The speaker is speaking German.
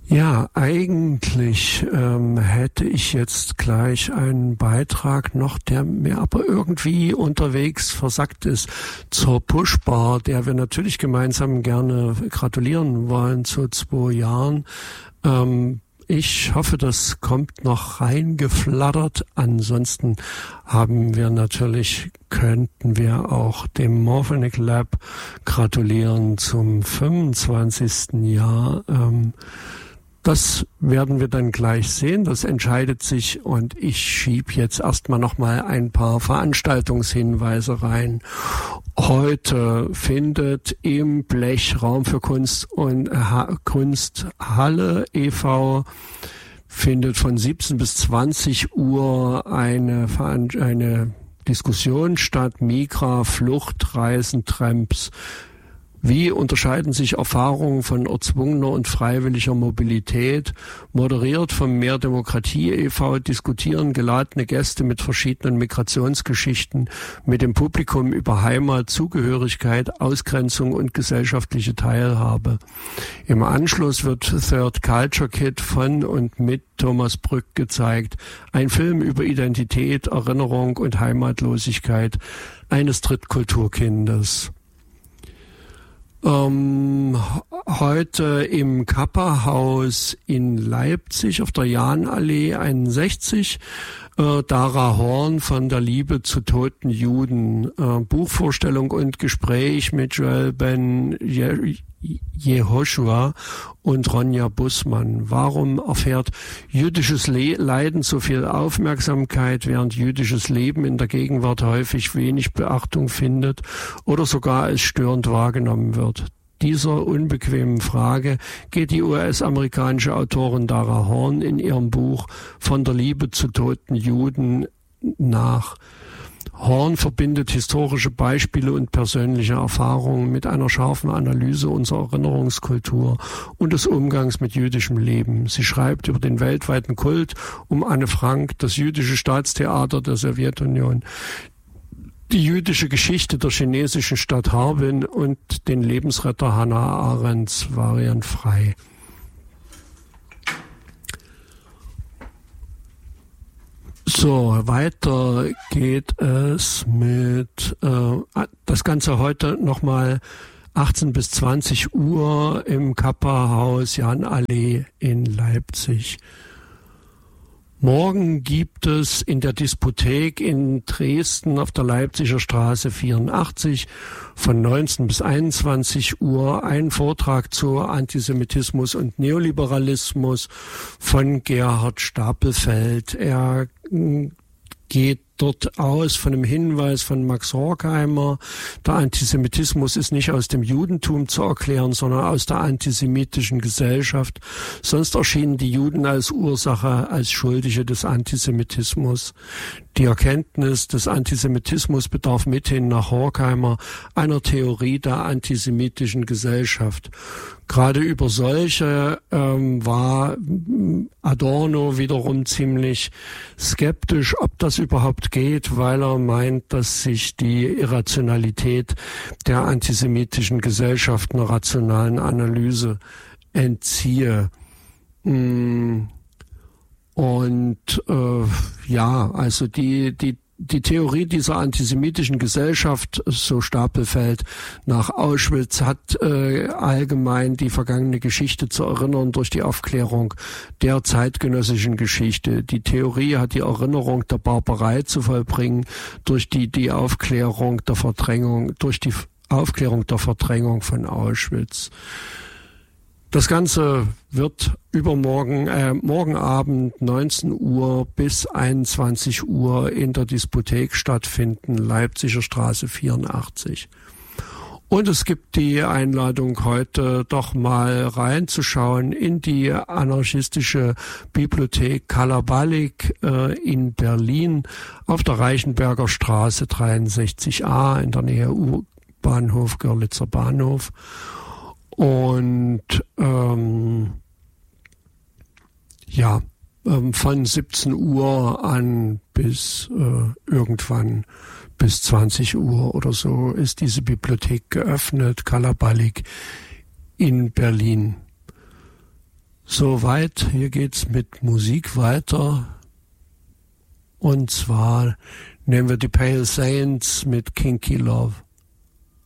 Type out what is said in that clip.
Ja, eigentlich hätte ich jetzt gleich einen Beitrag noch, der mir aber irgendwie unterwegs versackt ist, zur Pushbar, der wir natürlich gemeinsam gerne gratulieren wollen zu 2 Jahren. Ich hoffe, das kommt noch reingeflattert. Ansonsten könnten wir auch dem Morphonic Lab gratulieren zum 25. Jahr. Das werden wir dann gleich sehen. Das entscheidet sich und ich schiebe jetzt erstmal nochmal ein paar Veranstaltungshinweise rein. Heute findet im Blech Raum für Kunst und Kunsthalle e.V. findet von 17 bis 20 Uhr eine Diskussion statt. Migra, Flucht, Reisen, Tramps. Wie unterscheiden sich Erfahrungen von erzwungener und freiwilliger Mobilität? Moderiert vom Mehr Demokratie e.V. diskutieren geladene Gäste mit verschiedenen Migrationsgeschichten mit dem Publikum über Heimat, Zugehörigkeit, Ausgrenzung und gesellschaftliche Teilhabe. Im Anschluss wird Third Culture Kit von und mit Thomas Brück gezeigt. Ein Film über Identität, Erinnerung und Heimatlosigkeit eines Drittkulturkindes. Heute im Kappa-Haus in Leipzig auf der Jahnallee 61, Dara Horn von der Liebe zu toten Juden, Buchvorstellung und Gespräch mit Joel Ben Jehoshua und Ronja Bussmann. Warum erfährt jüdisches Leiden so viel Aufmerksamkeit, während jüdisches Leben in der Gegenwart häufig wenig Beachtung findet oder sogar als störend wahrgenommen wird? Dieser unbequemen Frage geht die US-amerikanische Autorin Dara Horn in ihrem Buch Von der Liebe zu toten Juden nach. Horn verbindet historische Beispiele und persönliche Erfahrungen mit einer scharfen Analyse unserer Erinnerungskultur und des Umgangs mit jüdischem Leben. Sie schreibt über den weltweiten Kult um Anne Frank, das jüdische Staatstheater der Sowjetunion, die jüdische Geschichte der chinesischen Stadt Harbin und den Lebensretter Hannah Arendts Variant frei. So, weiter geht es mit das Ganze heute nochmal 18 bis 20 Uhr im Kappa-Haus Jahnallee in Leipzig. Morgen gibt es in der Diskothek in Dresden auf der Leipziger Straße 84 von 19 bis 21 Uhr einen Vortrag zu Antisemitismus und Neoliberalismus von Gerhard Stapelfeld. Er geht dort aus von einem Hinweis von Max Horkheimer. Der Antisemitismus ist nicht aus dem Judentum zu erklären, sondern aus der antisemitischen Gesellschaft. Sonst erschienen die Juden als Ursache, als Schuldige des Antisemitismus. Die Erkenntnis des Antisemitismus bedarf mithin nach Horkheimer einer Theorie der antisemitischen Gesellschaft. Gerade über solche war Adorno wiederum ziemlich skeptisch, ob das überhaupt geht, weil er meint, dass sich die Irrationalität der antisemitischen Gesellschaft einer rationalen Analyse entziehe. Und also die Theorie dieser antisemitischen Gesellschaft, so Stapelfeld, nach Auschwitz hat allgemein die vergangene Geschichte zu erinnern durch die Aufklärung der zeitgenössischen Geschichte. Die Theorie hat die Erinnerung der Barbarei zu vollbringen durch die Aufklärung der Verdrängung, durch die Aufklärung der Verdrängung von Auschwitz. Das Ganze wird morgen Abend 19 Uhr bis 21 Uhr in der Diskothek stattfinden, Leipziger Straße 84. Und es gibt die Einladung, heute doch mal reinzuschauen in die anarchistische Bibliothek Kalabalik in Berlin auf der Reichenberger Straße 63a in der Nähe U-Bahnhof, Görlitzer Bahnhof. Und von 17 Uhr an bis irgendwann bis 20 Uhr oder so ist diese Bibliothek geöffnet, Kalabalik in Berlin. Soweit, hier geht's mit Musik weiter. Und zwar nehmen wir die Pale Saints mit Kinky Love.